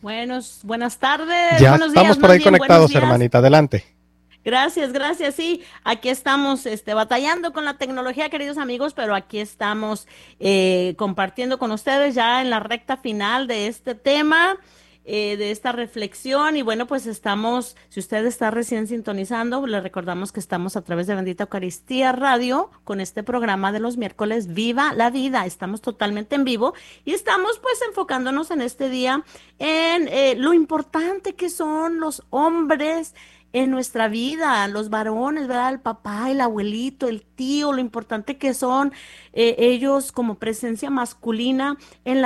Buenas tardes, Ya buenos días, estamos por más ahí bien, buenos conectados, días. hermanita. Adelante. Gracias, gracias. Sí, aquí estamos, batallando con la tecnología, queridos amigos, pero aquí estamos compartiendo con ustedes ya en la recta final de este tema, de esta reflexión. Y bueno, pues estamos, si usted está recién sintonizando, le recordamos que estamos a través de Bendita Eucaristía Radio con este programa de los miércoles, Viva la Vida. Estamos totalmente en vivo y estamos pues enfocándonos en este día en lo importante que son los hombres en nuestra vida, los varones, ¿verdad? El papá, el abuelito, el tío, lo importante que son ellos como presencia masculina en la